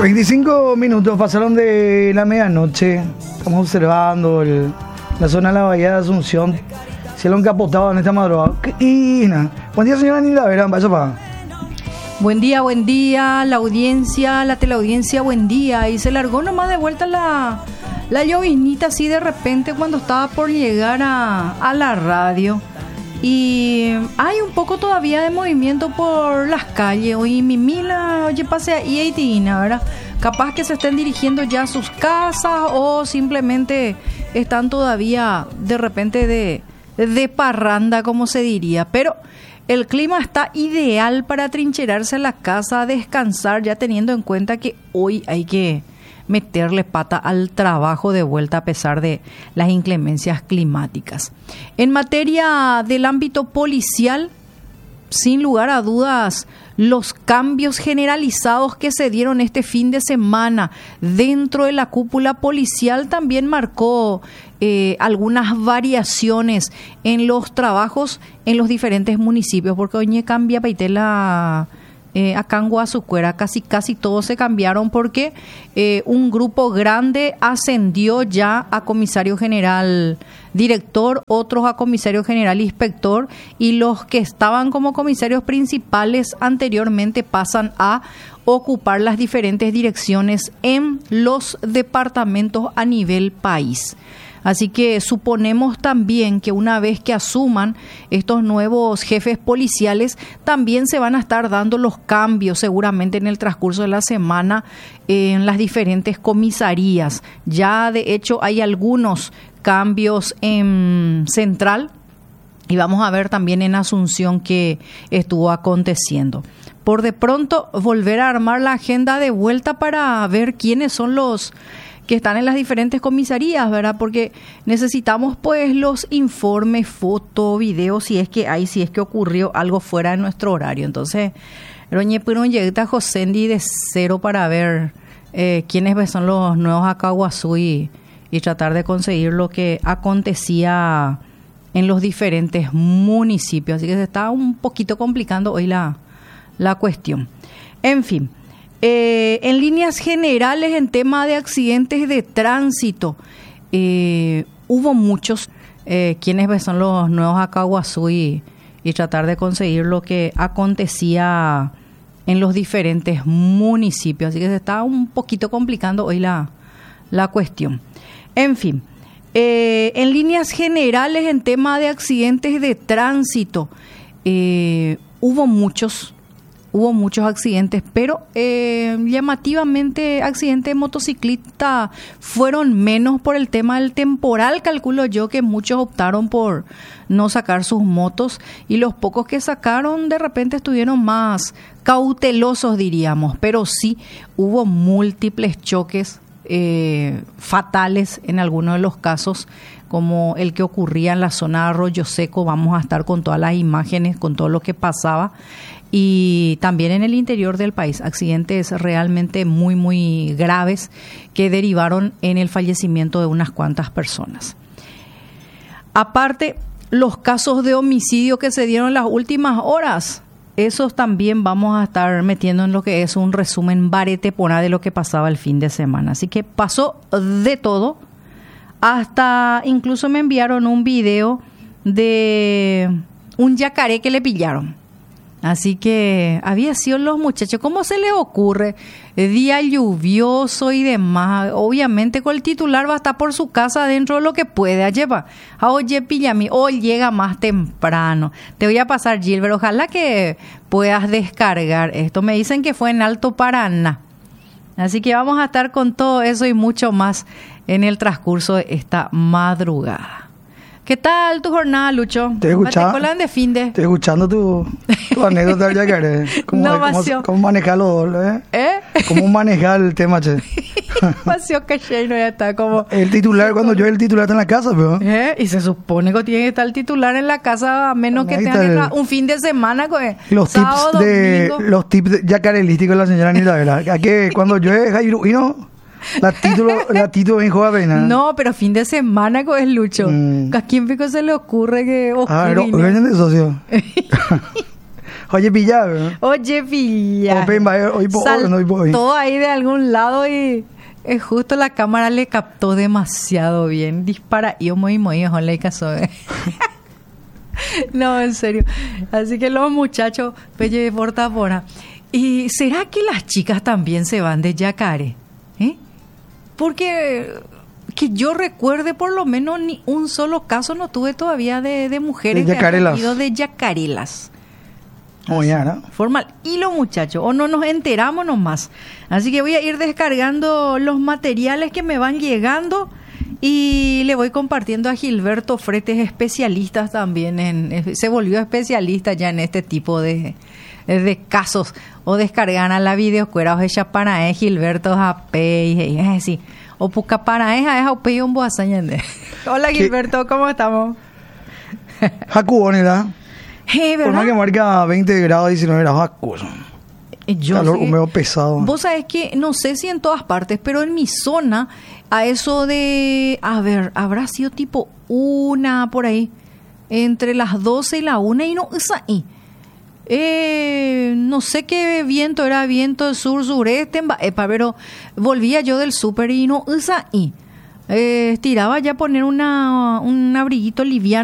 25 minutos pasaron de la medianoche. Estamos observando la zona de la Bahía de Asunción. Cielo encapotado en esta madrugada. Y nada. Buen día, señora Nilda Vera. Vaya para. Buen día, la audiencia, la teleaudiencia, buen día. Y se largó nomás de vuelta la llovinita así de repente cuando estaba por llegar a la radio. Y hay un poco todavía de movimiento por las calles. Hoy Mimila, oye, pase ahí y Tina, ¿verdad? Capaz que se estén dirigiendo ya a sus casas o simplemente están todavía de repente de parranda, como se diría. Pero el clima está ideal para trincherarse en la casa, descansar, ya teniendo en cuenta que hoy hay que meterle pata al trabajo de vuelta a pesar de las inclemencias climáticas. En materia del ámbito policial, sin lugar a dudas, los cambios generalizados que se dieron este fin de semana dentro de la cúpula policial también marcó algunas variaciones en los trabajos en los diferentes municipios, porque hoy cambia Paitela. Acá en Guasucuera casi todos se cambiaron porque un grupo grande ascendió ya a comisario general director, otros a comisario general inspector, y los que estaban como comisarios principales anteriormente pasan a ocupar las diferentes direcciones en los departamentos a nivel país. Así que suponemos también que una vez que asuman estos nuevos jefes policiales, también se van a estar dando los cambios seguramente en el transcurso de la semana en las diferentes comisarías. Ya de hecho hay algunos cambios en Central y vamos a ver también en Asunción qué estuvo aconteciendo. Por de pronto volver a armar la agenda de vuelta para ver quiénes son los que están en las diferentes comisarías, ¿verdad? Porque necesitamos pues los informes, fotos, videos, si es que ocurrió algo fuera de nuestro horario. Entonces, Roñe Purón llega Josendi de cero para ver quiénes son los nuevos Acaguazú y tratar de conseguir lo que acontecía en los diferentes municipios. Así que se está un poquito complicando hoy la cuestión. En fin. En líneas generales, en tema de accidentes de tránsito, hubo muchos. ¿Quiénes son los nuevos Acaguazú y tratar de conseguir lo que acontecía en los diferentes municipios? Así que se está un poquito complicando hoy la cuestión. En fin, en líneas generales, en tema de accidentes de tránsito, hubo muchos accidentes, pero llamativamente accidentes de motociclista fueron menos por el tema del temporal. Calculo yo que muchos optaron por no sacar sus motos y los pocos que sacaron de repente estuvieron más cautelosos, diríamos, pero sí hubo múltiples choques fatales en algunos de los casos, como el que ocurría en la zona de Arroyo Seco. Vamos a estar con todas las imágenes, con todo lo que pasaba. Y también en el interior del país, accidentes realmente muy, muy graves que derivaron en el fallecimiento de unas cuantas personas. Aparte, los casos de homicidio que se dieron en las últimas horas, esos también vamos a estar metiendo en lo que es un resumen bareteponá de lo que pasaba el fin de semana. Así que pasó de todo, hasta incluso me enviaron un video de un yacaré que le pillaron. Así que había sido los muchachos, ¿cómo se les ocurre? Día lluvioso y demás. Obviamente con el titular va a estar por su casa dentro de lo que puede. Lleva. Oye, Pillami, hoy llega más temprano. Te voy a pasar, Gilbert. Ojalá que puedas descargar esto. Me dicen que fue en Alto Paraná. Así que vamos a estar con todo eso y mucho más en el transcurso de esta madrugada. ¿Qué tal tu jornada, Lucho? Estoy escuchando tu anécdota del yacaré. ¿Cómo manejar los dos? ¿Cómo manejar el tema, che? Paseo caché, no ya está como... El titular, cuando yo el titular está en la casa, pero... Y se supone que tiene que estar el titular en la casa, a menos que tenga un fin de semana, sábado, domingo. Los tips yacarelísticos de la señora Nilda Vera. Que cuando yo es Jairuino... La título en Joaquina. No, pero fin de semana es Lucho. ¿A quién pico se le ocurre que de socio? Oye, pilla, ¿verdad? Oye, pilla. Todo ahí de algún lado y justo la cámara le captó demasiado bien. Dispara y muy le casó. No, en serio. Así que los muchachos, pelle porta pora. ¿Y será que las chicas también se van de Yacaré? Porque que yo recuerde, por lo menos ni un solo caso no tuve todavía de mujeres que han ido de yacarelas. Formal. Y los muchachos, o no nos enteramos nomás. Así que voy a ir descargando los materiales que me van llegando y le voy compartiendo a Gilberto Fretes, especialistas también. Se volvió especialista ya en este tipo de casos. O descargan a la videocuera o hecha para Gilberto Japé. Sí. O puca para es Japé un boazañande. Hola Gilberto, ¿cómo estamos? Jacubonela. Por más que marca 20 grados, 19 grados, calor húmedo pesado. Vos sabés que, no sé si en todas partes, pero en mi zona, a eso de, habrá sido tipo 1 por ahí, entre las 12 y la 1 y no es ahí. No sé qué viento era, viento sur-sureste, pero volvía yo del súper y no es ahí. Estiraba ya poner un abriguito liviano